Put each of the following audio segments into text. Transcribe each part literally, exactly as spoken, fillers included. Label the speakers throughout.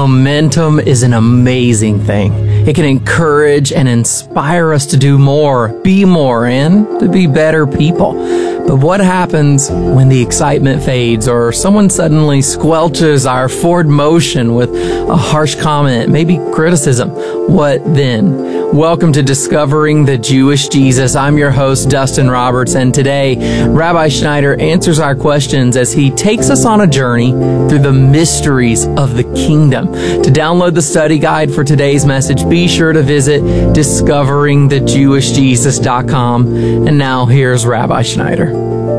Speaker 1: Momentum is an amazing thing. It can encourage and inspire us to do more, be more, and to be better people. But what happens when the excitement fades or someone suddenly squelches our forward motion with a harsh comment, maybe criticism? What then? Welcome to Discovering the Jewish Jesus. I'm your host, Dustin Roberts, and today, Rabbi Schneider answers our questions as he takes us on a journey through the mysteries of the kingdom. To download the study guide for today's message, be sure to visit discovering the jewish jesus dot com. And now here's Rabbi Schneider.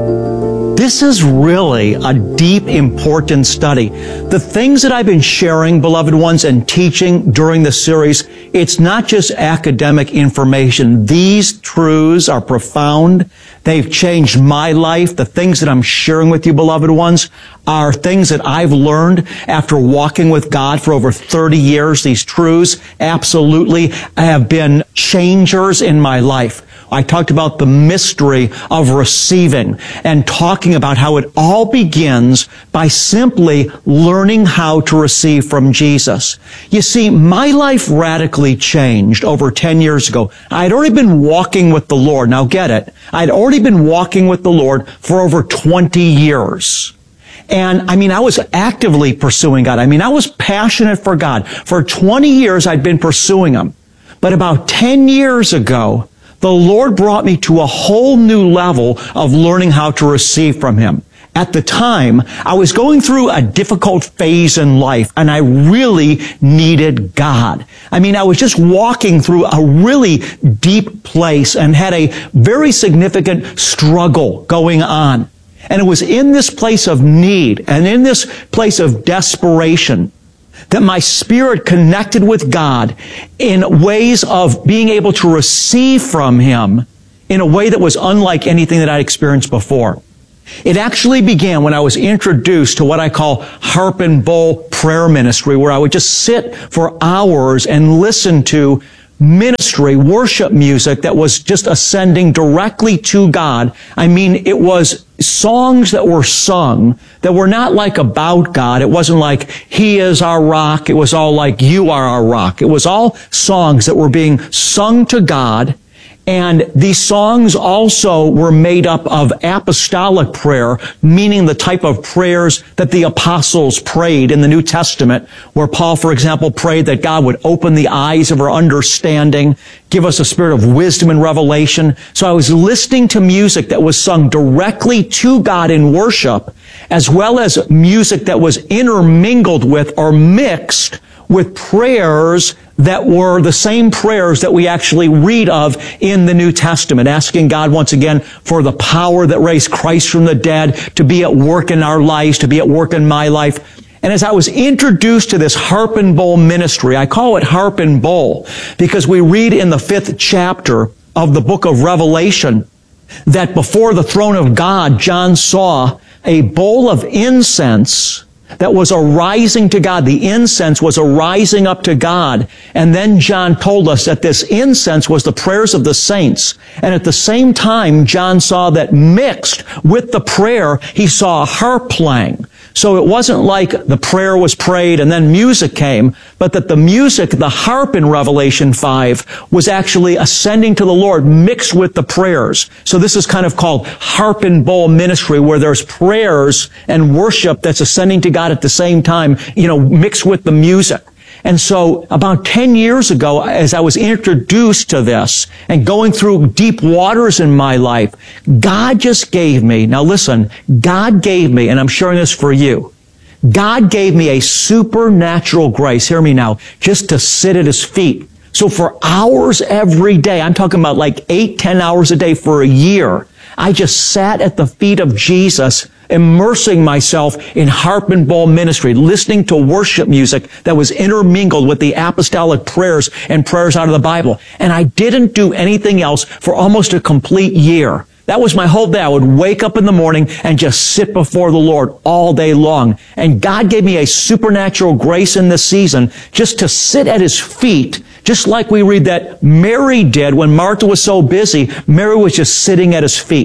Speaker 2: This is really a deep, important study. The things that I've been sharing, beloved ones, and teaching during this series, it's not just academic information. These truths are profound. They've changed my life. The things that I'm sharing with you, beloved ones, are things that I've learned after walking with God for over thirty years. These truths absolutely have been changers in my life. I talked about the mystery of receiving and talking about how it all begins by simply learning how to receive from Jesus. You see, my life radically changed over ten years ago. I'd already been walking with the Lord. Now get it. I'd already been walking with the Lord for over twenty years. And I mean, I was actively pursuing God. I mean, I was passionate for God. For twenty years, I'd been pursuing Him. But about ten years ago, the Lord brought me to a whole new level of learning how to receive from Him. At the time, I was going through a difficult phase in life, and I really needed God. I mean, I was just walking through a really deep place and had a very significant struggle going on. And it was in this place of need and in this place of desperation that my spirit connected with God in ways of being able to receive from Him in a way that was unlike anything that I'd experienced before. It actually began when I was introduced to what I call harp and bowl prayer ministry, where I would just sit for hours and listen to ministry, worship music that was just ascending directly to God. I mean, it was songs that were sung that were not like about God. It wasn't like He is our rock. It was all like You are our rock. It was all songs that were being sung to God. And these songs also were made up of apostolic prayer, meaning the type of prayers that the apostles prayed in the New Testament, where Paul, for example, prayed that God would open the eyes of our understanding, give us a spirit of wisdom and revelation. So I was listening to music that was sung directly to God in worship, as well as music that was intermingled with or mixed with prayers that were the same prayers that we actually read of in the New Testament, asking God once again for the power that raised Christ from the dead to be at work in our lives, to be at work in my life. And as I was introduced to this harp and bowl ministry, I call it harp and bowl because we read in the fifth chapter of the book of Revelation that before the throne of God, John saw a bowl of incense that was arising to God. The incense was arising up to God. And then John told us that this incense was the prayers of the saints. And at the same time, John saw that mixed with the prayer, he saw a harp playing. So it wasn't like the prayer was prayed and then music came, but that the music, the harp in Revelation five, was actually ascending to the Lord mixed with the prayers. So this is kind of called harp and bowl ministry, where there's prayers and worship that's ascending to God at the same time, you know, mixed with the music. And so about ten years ago, as I was introduced to this and going through deep waters in my life, God just gave me, now listen, God gave me, and I'm sharing this for you, God gave me a supernatural grace, hear me now, just to sit at His feet. So for hours every day, I'm talking about like eight, ten hours a day for a year, I just sat at the feet of Jesus, immersing myself in harp and bowl ministry, listening to worship music that was intermingled with the apostolic prayers and prayers out of the Bible. And I didn't do anything else for almost a complete year. That was my whole day. I would wake up in the morning and just sit before the Lord all day long. And God gave me a supernatural grace in this season just to sit at His feet, just like we read that Mary did when Martha was so busy. Mary was just sitting at His feet.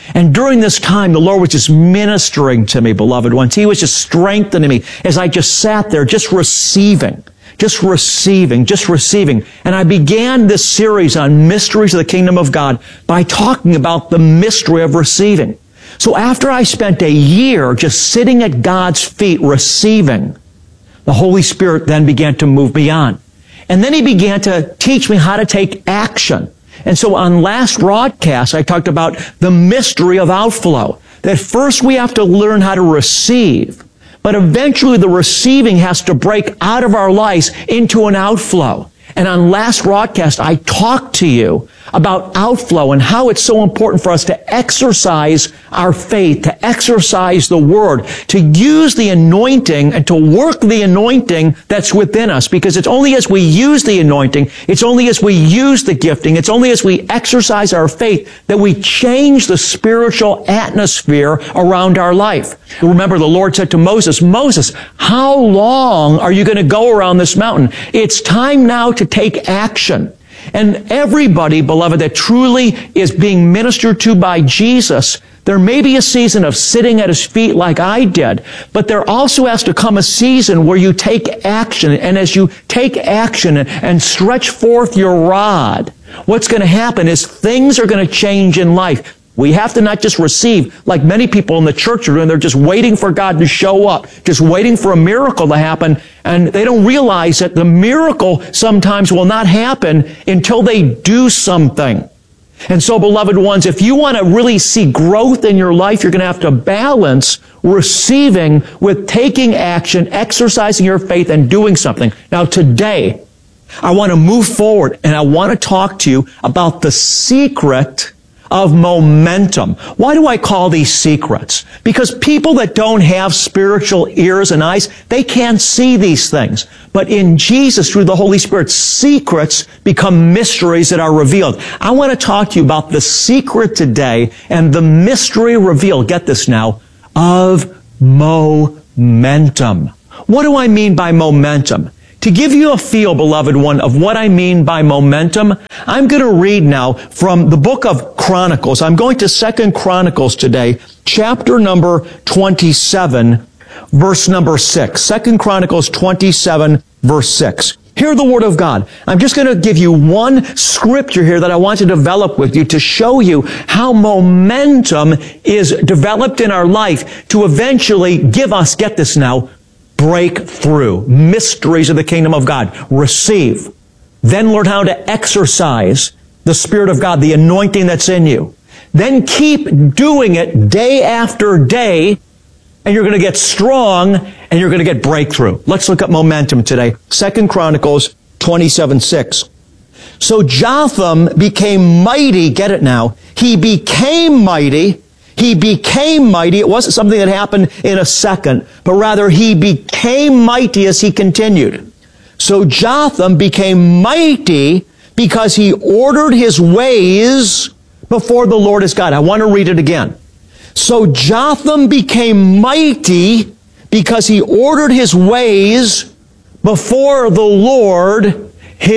Speaker 2: And during this time, the Lord was just ministering to me, beloved ones. He was just strengthening me as I just sat there, just receiving, just receiving, just receiving. And I began this series on mysteries of the kingdom of God by talking about the mystery of receiving. So after I spent a year just sitting at God's feet receiving, the Holy Spirit then began to move me on. And then He began to teach me how to take action. And so on last broadcast, I talked about the mystery of outflow. That first we have to learn how to receive, but eventually the receiving has to break out of our lives into an outflow. And on last broadcast, I talked to you about outflow and how it's so important for us to exercise our faith, to exercise the Word, to use the anointing and to work the anointing that's within us. Because it's only as we use the anointing, it's only as we use the gifting, it's only as we exercise our faith that we change the spiritual atmosphere around our life. Remember, the Lord said to Moses, Moses, how long are you going to go around this mountain? It's time now to take action. And everybody, beloved, that truly is being ministered to by Jesus, there may be a season of sitting at His feet like I did, but there also has to come a season where you take action. And as you take action and stretch forth your rod, what's going to happen is things are going to change in life. We have to not just receive, like many people in the church are doing. They're just waiting for God to show up, just waiting for a miracle to happen, and they don't realize that the miracle sometimes will not happen until they do something. And so, beloved ones, if you want to really see growth in your life, you're going to have to balance receiving with taking action, exercising your faith, and doing something. Now, today, I want to move forward, and I want to talk to you about the secret of momentum. Why do I call these secrets? Because people that don't have spiritual ears and eyes, they can't see these things. But in Jesus, through the Holy Spirit, secrets become mysteries that are revealed. I want to talk to you about the secret today and the mystery revealed, get this now, of momentum. What do I mean by momentum? To give you a feel, beloved one, of what I mean by momentum, I'm going to read now from the book of Chronicles. I'm going to Second Chronicles today, chapter number twenty-seven, verse number six. Second Chronicles twenty-seven, verse six. Hear the Word of God. I'm just going to give you one scripture here that I want to develop with you to show you how momentum is developed in our life to eventually give us, get this now, breakthrough, mysteries of the kingdom of God. Receive. Then learn how to exercise the Spirit of God, the anointing that's in you. Then keep doing it day after day, and you're going to get strong, and you're going to get breakthrough. Let's look at momentum today. Second Chronicles twenty-seven six. So Jotham became mighty, get it now, he became mighty, He became mighty. It wasn't something that happened in a second, but rather he became mighty as he continued. So Jotham became mighty because he ordered his ways before the Lord his God. I want to read it again. So Jotham became mighty because he ordered his ways before the Lord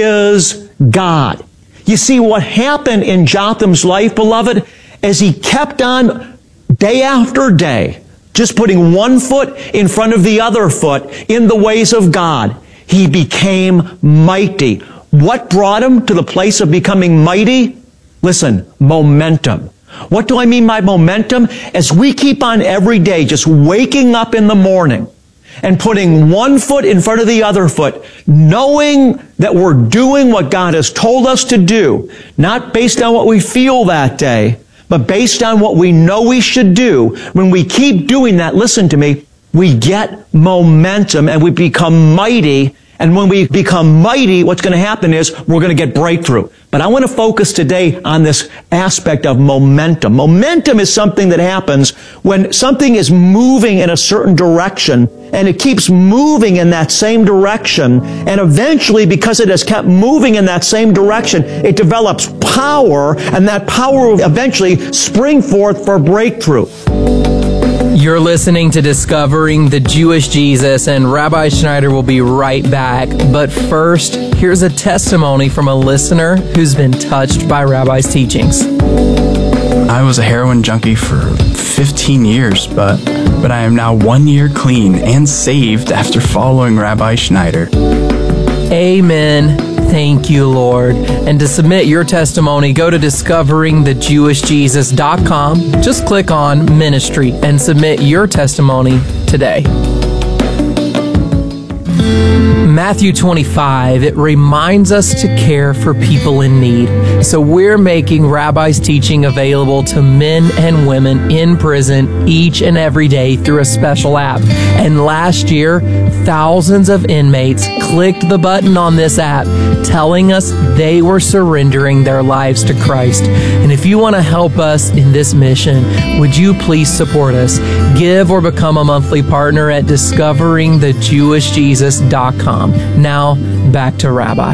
Speaker 2: his God. You see, what happened in Jotham's life, beloved, as he kept on day after day, just putting one foot in front of the other foot in the ways of God, he became mighty. What brought him to the place of becoming mighty? Listen, momentum. What do I mean by momentum? As we keep on every day just waking up in the morning and putting one foot in front of the other foot, knowing that we're doing what God has told us to do, not based on what we feel that day, but based on what we know we should do. When we keep doing that, listen to me, we get momentum and we become mighty. And when we become mighty, what's going to happen is we're going to get breakthrough. But I want to focus today on this aspect of momentum. Momentum is something that happens when something is moving in a certain direction, and it keeps moving in that same direction, and eventually, because it has kept moving in that same direction, it develops power, and that power will eventually spring forth for breakthrough.
Speaker 1: You're listening to Discovering the Jewish Jesus, and Rabbi Schneider will be right back. But first, here's a testimony from a listener who's been touched by Rabbi's teachings.
Speaker 3: I was a heroin junkie for fifteen years, but, but I am now one year clean and saved after following Rabbi Schneider.
Speaker 1: Amen. Thank you, Lord. And to submit your testimony, go to discovering the jewish jesus dot com. Just click on Ministry and submit your testimony today. Matthew twenty-five, it reminds us to care for people in need. So we're making Rabbi's teaching available to men and women in prison each and every day through a special app. And last year, thousands of inmates clicked the button on this app telling us they were surrendering their lives to Christ. And if you want to help us in this mission, would you please support us? Give or become a monthly partner at discovering the jewish jesus dot com. Now, back to Rabbi.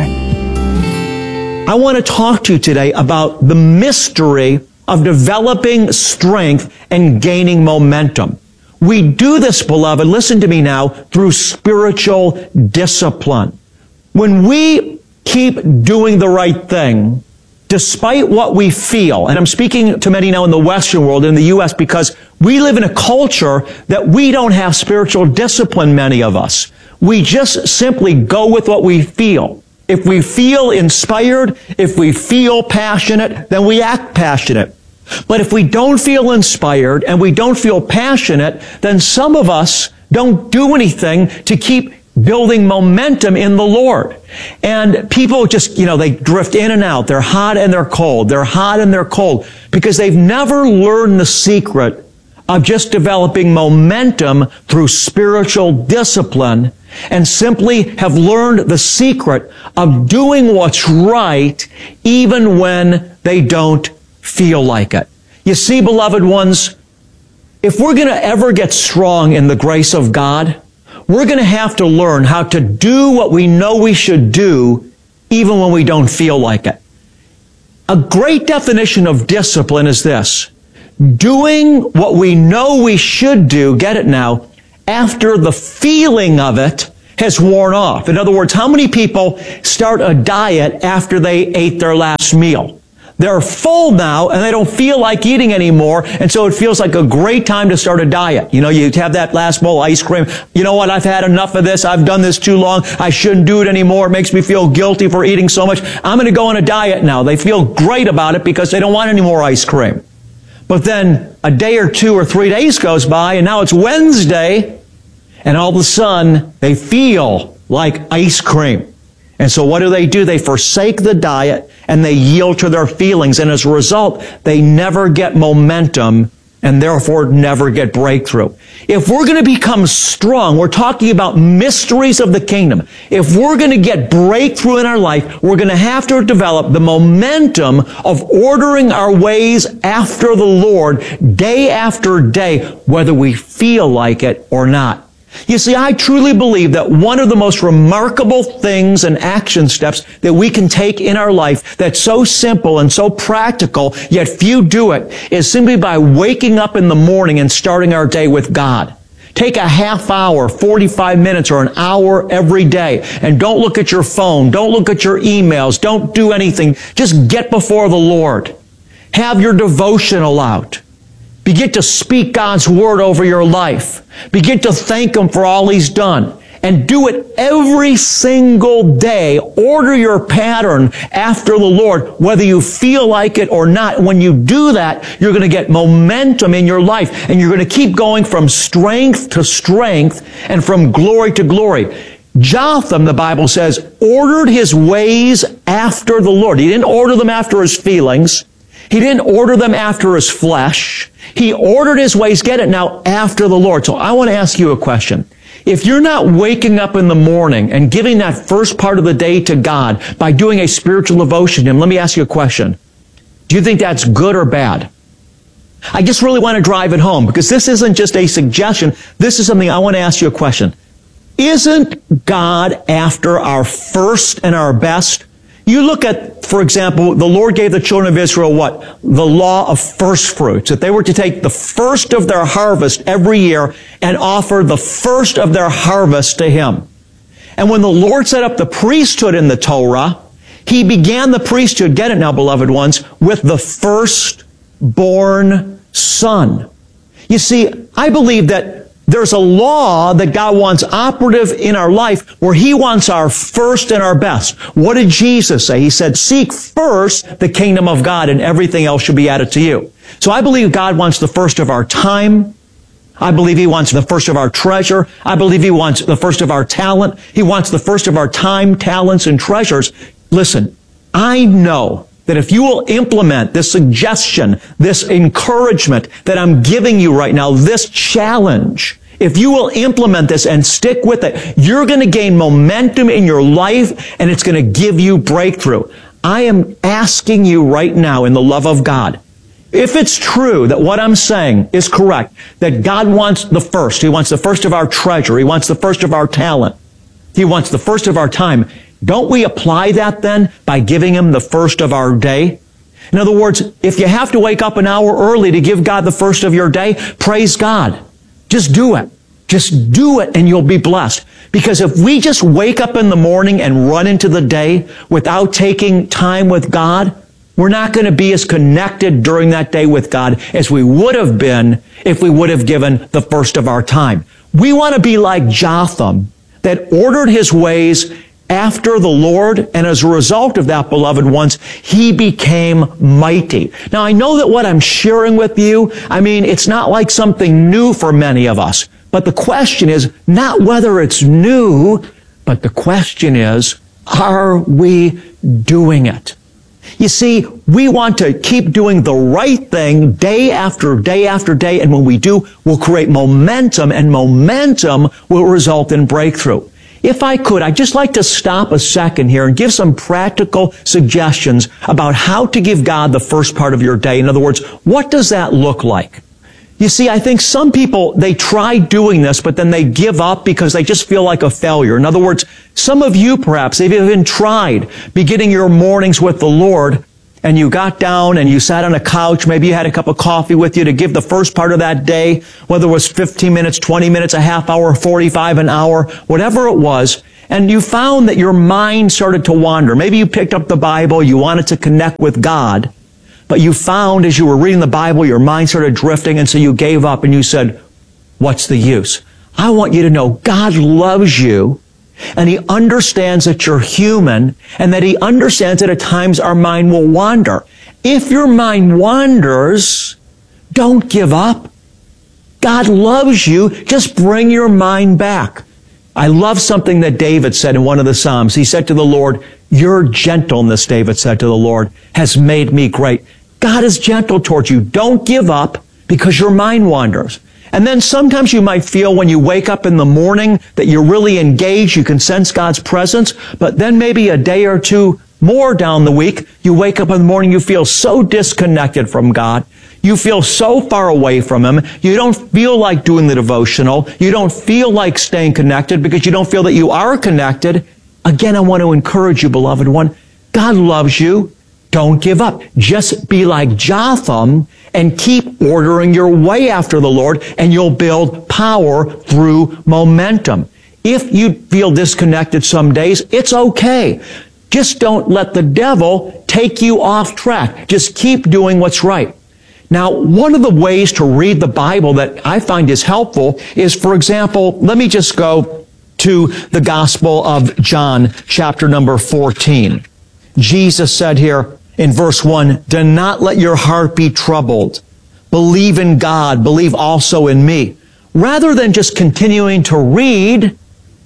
Speaker 2: I want to talk to you today about the mystery of developing strength and gaining momentum. We do this, beloved, listen to me now, through spiritual discipline. When we keep doing the right thing, despite what we feel, and I'm speaking to many now in the Western world, in the U S, because we live in a culture that we don't have spiritual discipline, many of us. We just simply go with what we feel. If we feel inspired, if we feel passionate, then we act passionate. But if we don't feel inspired and we don't feel passionate, then some of us don't do anything to keep building momentum in the Lord. And people just, you know, they drift in and out. They're hot and they're cold. They're hot and they're cold because they've never learned the secret of just developing momentum through spiritual discipline and simply have learned the secret of doing what's right even when they don't feel like it. You see, beloved ones, if we're going to ever get strong in the grace of God, we're going to have to learn how to do what we know we should do even when we don't feel like it. A great definition of discipline is this: doing what we know we should do, get it now, after the feeling of it has worn off. In other words, how many people start a diet after they ate their last meal? They're full now and they don't feel like eating anymore, and so it feels like a great time to start a diet. You know, you have that last bowl of ice cream. You know what? I've had enough of this. I've done this too long. I shouldn't do it anymore. It makes me feel guilty for eating so much. I'm going to go on a diet now. They feel great about it because they don't want any more ice cream. But then a day or two or three days goes by and now it's Wednesday and all of a sudden they feel like ice cream. And so what do they do? They forsake the diet and they yield to their feelings. And as a result, they never get momentum and therefore never get breakthrough. If we're going to become strong, we're talking about mysteries of the kingdom. If we're going to get breakthrough in our life, we're going to have to develop the momentum of ordering our ways after the Lord day after day, whether we feel like it or not. You see, I truly believe that one of the most remarkable things and action steps that we can take in our life that's so simple and so practical, yet few do it, is simply by waking up in the morning and starting our day with God. Take a half hour, forty-five minutes, or an hour every day, and don't look at your phone, don't look at your emails, don't do anything. Just get before the Lord. Have your devotional out. Begin to speak God's word over your life. Begin to thank Him for all He's done. And do it every single day. Order your pattern after the Lord, whether you feel like it or not. When you do that, you're going to get momentum in your life. And you're going to keep going from strength to strength and from glory to glory. Jotham, the Bible says, ordered his ways after the Lord. He didn't order them after his feelings. He didn't order them after his flesh. He ordered his ways, get it now, after the Lord. So I want to ask you a question. If you're not waking up in the morning and giving that first part of the day to God by doing a spiritual devotion to Him, let me ask you a question. Do you think that's good or bad? I just really want to drive it home because this isn't just a suggestion. This is something I want to ask you a question. Isn't God after our first and our best? You look at, for example, the Lord gave the children of Israel what? The law of first fruits. That they were to take the first of their harvest every year and offer the first of their harvest to Him. And when the Lord set up the priesthood in the Torah, He began the priesthood, get it now, beloved ones, with the first firstborn son. You see, I believe that there's a law that God wants operative in our life where He wants our first and our best. What did Jesus say? He said, seek first the kingdom of God and everything else should be added to you. So I believe God wants the first of our time. I believe He wants the first of our treasure. I believe He wants the first of our talent. He wants the first of our time, talents, and treasures. Listen, I know that if you will implement this suggestion, this encouragement that I'm giving you right now, this challenge, if you will implement this and stick with it, you're going to gain momentum in your life and it's going to give you breakthrough. I am asking you right now in the love of God, if it's true that what I'm saying is correct, that God wants the first, He wants the first of our treasure, He wants the first of our talent, He wants the first of our time, don't we apply that then by giving Him the first of our day? In other words, if you have to wake up an hour early to give God the first of your day, praise God. Just do it. Just do it and you'll be blessed. Because if we just wake up in the morning and run into the day without taking time with God, we're not going to be as connected during that day with God as we would have been if we would have given the first of our time. We want to be like Jotham that ordered his ways after the Lord, and as a result of that, beloved ones, he became mighty. Now, I know that what I'm sharing with you, I mean, it's not like something new for many of us. But the question is not whether it's new, but the question is, are we doing it? You see, we want to keep doing the right thing day after day after day, and when we do, we'll create momentum, and momentum will result in breakthrough. If I could, I'd just like to stop a second here and give some practical suggestions about how to give God the first part of your day. In other words, what does that look like? You see, I think some people, they try doing this, but then they give up because they just feel like a failure. In other words, some of you perhaps, have even tried beginning your mornings with the Lord, and you got down and you sat on a couch, maybe you had a cup of coffee with you to give the first part of that day, whether it was fifteen minutes, twenty minutes, a half hour, forty-five, an hour, whatever it was, and you found that your mind started to wander. Maybe you picked up the Bible, you wanted to connect with God, but you found as you were reading the Bible, your mind started drifting, and so you gave up and you said, what's the use? I want you to know God loves you, and He understands that you're human, and that He understands that at times our mind will wander. If your mind wanders, don't give up. God loves you. Just bring your mind back. I love something that David said in one of the Psalms. He said to the Lord, your gentleness, David said to the Lord, has made me great. God is gentle towards you. Don't give up because your mind wanders. And then sometimes you might feel when you wake up in the morning that you're really engaged, you can sense God's presence, but then maybe a day or two more down the week, you wake up in the morning, you feel so disconnected from God. You feel so far away from Him. You don't feel like doing the devotional. You don't feel like staying connected because you don't feel that you are connected. Again, I want to encourage you, beloved one. God loves you. Don't give up. Just be like Jotham and keep ordering your way after the Lord, and you'll build power through momentum. If you feel disconnected some days, it's okay. Just don't let the devil take you off track. Just keep doing what's right. Now, one of the ways to read the Bible that I find is helpful is, for example, let me just go to the Gospel of John, chapter number fourteen. Jesus said here in verse one, do not let your heart be troubled. Believe in God. Believe also in me. Rather than just continuing to read,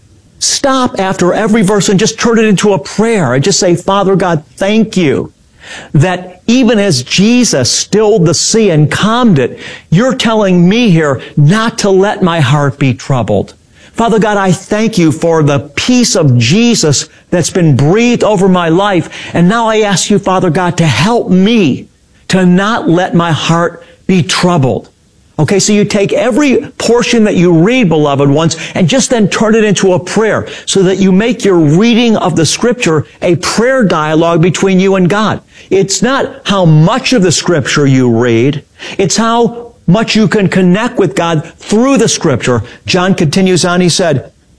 Speaker 2: stop after every verse and just turn it into a prayer and just say, Father God, thank you that even as Jesus stilled the sea and calmed it, you're telling me here not to let my heart be troubled. Father God, I thank you for the peace of Jesus that's been breathed over my life. And now I ask you, Father God, to help me to not let my heart be troubled. Okay, so you take every portion that you read, beloved ones, and just then turn it into a prayer so that you make your reading of the Scripture a prayer dialogue between you and God. It's not how much of the Scripture you read. It's how much you can connect with God through the Scripture. John continues on, he said,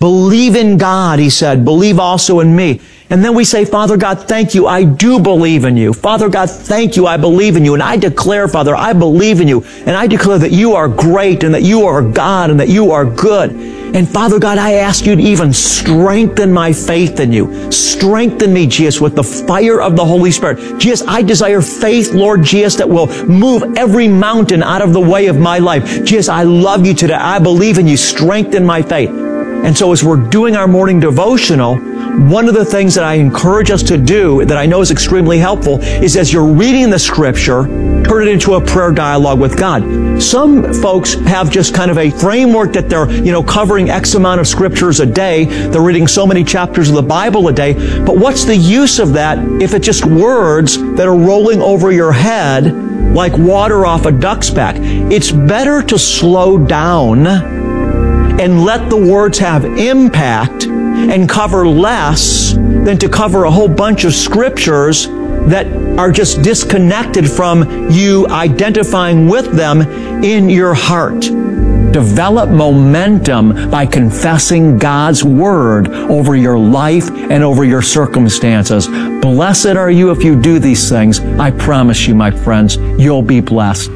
Speaker 2: Believe in God, he said. Believe also in me. And then we say, Father God, thank you. I do believe in you. Father God, thank you. I believe in you. And I declare, Father, I believe in you. And I declare that you are great and that you are God and that you are good. And Father God, I ask you to even strengthen my faith in you. Strengthen me, Jesus, with the fire of the Holy Spirit. Jesus, I desire faith, Lord Jesus, that will move every mountain out of the way of my life. Jesus, I love you today. I believe in you. Strengthen my faith. And so as we're doing our morning devotional, one of the things that I encourage us to do that I know is extremely helpful is as you're reading the scripture, turn it into a prayer dialogue with God. Some folks have just kind of a framework that they're, you know, covering X amount of scriptures a day. They're reading so many chapters of the Bible a day. But what's the use of that if it's just words that are rolling over your head like water off a duck's back? It's better to slow down and let the words have impact and cover less than to cover a whole bunch of scriptures that are just disconnected from you identifying with them in your heart. Develop momentum by confessing God's word over your life and over your circumstances. Blessed are you if you do these things. I promise you, my friends, you'll be blessed.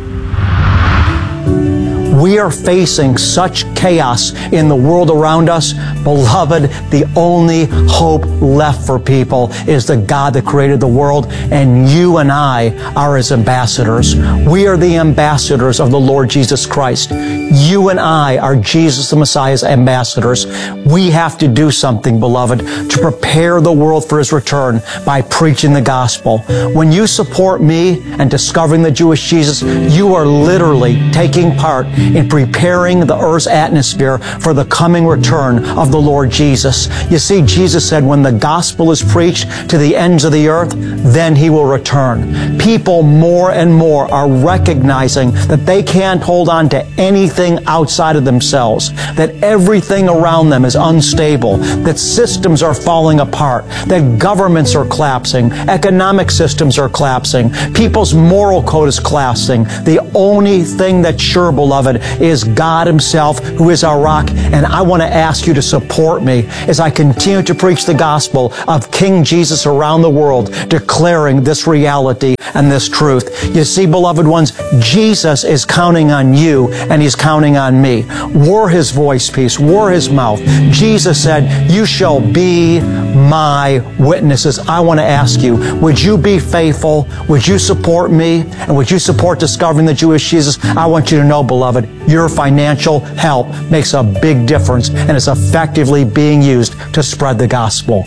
Speaker 2: We are facing such chaos in the world around us. Beloved, the only hope left for people is the God that created the world, and you and I are His ambassadors. We are the ambassadors of the Lord Jesus Christ. You and I are Jesus the Messiah's ambassadors. We have to do something, beloved, to prepare the world for His return by preaching the gospel. When you support me and discovering the Jewish Jesus, you are literally taking part in preparing the earth's atmosphere for the coming return of the Lord Jesus. You see, Jesus said, when the gospel is preached to the ends of the earth, then He will return. People more and more are recognizing that they can't hold on to anything outside of themselves, that everything around them is unstable, that systems are falling apart, that governments are collapsing, economic systems are collapsing, people's moral code is collapsing. The only thing that's sure, beloved, is God Himself, who is our rock. And I want to ask you to support me as I continue to preach the gospel of King Jesus around the world, declaring this reality and this truth. You see, beloved ones, Jesus is counting on you and He's counting on me. We're His voice piece. We're His mouth. Jesus said, you shall be my witnesses. I want to ask you, would you be faithful? Would you support me? And would you support discovering the Jewish Jesus? I want you to know, beloved, your financial help makes a big difference and is effectively being used to spread the gospel.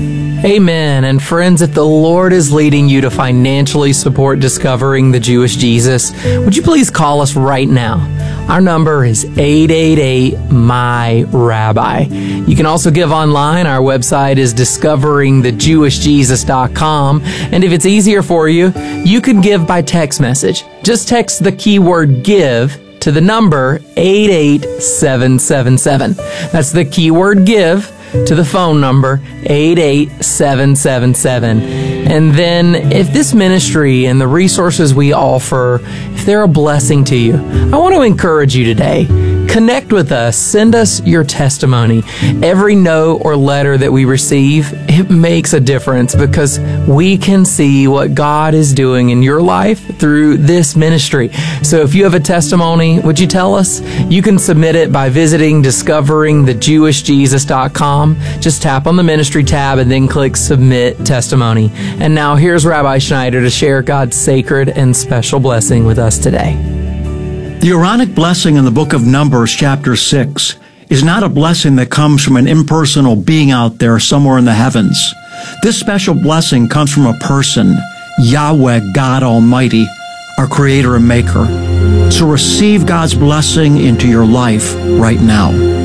Speaker 1: Amen. And friends, if the Lord is leading you to financially support discovering the Jewish Jesus, would you please call us right now? Our number is eight eight eight, M Y, Rabbi. You can also give online. Our website is discovering the jewish jesus dot com. And if it's easier for you, you can give by text message. Just text the keyword GIVE to the number eight eight seven seven seven. That's the keyword GIVE to the phone number eight eight seven seven seven. And then if this ministry and the resources we offer, if they're a blessing to you, I want to encourage you today. Connect with us. Send us your testimony. Every note or letter that we receive, it makes a difference because we can see what God is doing in your life through this ministry. So if you have a testimony, would you tell us? You can submit it by visiting discovering the jewish jesus dot com. Just tap on the ministry tab and then click Submit Testimony. And now here's Rabbi Schneider to share God's sacred and special blessing with us today.
Speaker 2: The Aaronic blessing in the book of Numbers, chapter six, is not a blessing that comes from an impersonal being out there somewhere in the heavens. This special blessing comes from a person, Yahweh, God Almighty, our Creator and Maker. So receive God's blessing into your life right now.